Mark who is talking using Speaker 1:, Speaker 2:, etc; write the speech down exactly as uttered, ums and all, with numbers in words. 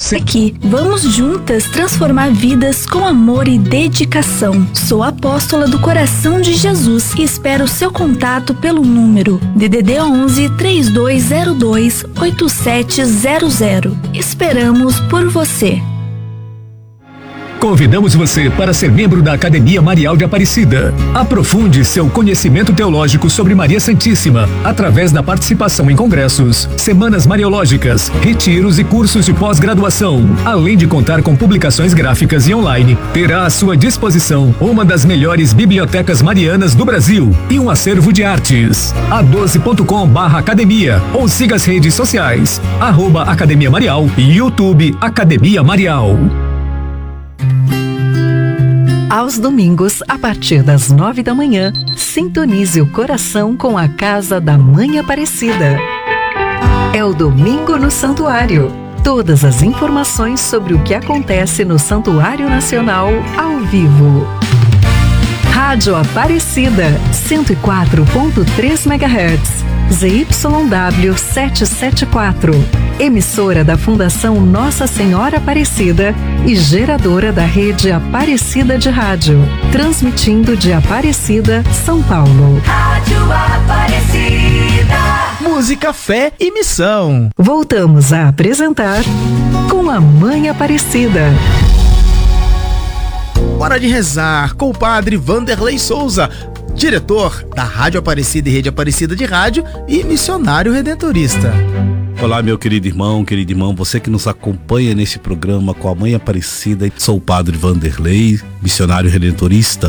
Speaker 1: você.
Speaker 2: Aqui, vamos juntas transformar vidas com amor e dedicação. Sou apóstola do Coração de Jesus e espero o seu contato pelo número D D D onze, três dois zero dois, oito sete zero zero. Esperamos por você.
Speaker 1: Convidamos você para ser membro da Academia Marial de Aparecida. Aprofunde seu conhecimento teológico sobre Maria Santíssima através da participação em congressos, semanas mariológicas, retiros e cursos de pós-graduação. Além de contar com publicações gráficas e online, terá à sua disposição uma das melhores bibliotecas marianas do Brasil e um acervo de artes. a doze ponto com barra academia ou siga as redes sociais, arroba Academia Marial e YouTube Academia Marial.
Speaker 3: Aos domingos, a partir das nove da manhã, sintonize o coração com a Casa da Mãe Aparecida. É o Domingo no Santuário. Todas as informações sobre o que acontece no Santuário Nacional ao vivo. Rádio Aparecida, cento e quatro ponto três megahertz, Z Y W setecentos e setenta e quatro, emissora da Fundação Nossa Senhora Aparecida e geradora da rede Aparecida de Rádio, transmitindo de Aparecida, São Paulo.
Speaker 4: Rádio Aparecida.
Speaker 5: Música, fé e missão.
Speaker 3: Voltamos a apresentar Com a Mãe Aparecida.
Speaker 5: Hora de rezar com o padre Vanderlei Souza, diretor da Rádio Aparecida e Rede Aparecida de Rádio e missionário redentorista.
Speaker 6: Olá, meu querido irmão, querido irmão, você que nos acompanha nesse programa com a Mãe Aparecida. Sou o padre Vanderlei, missionário redentorista.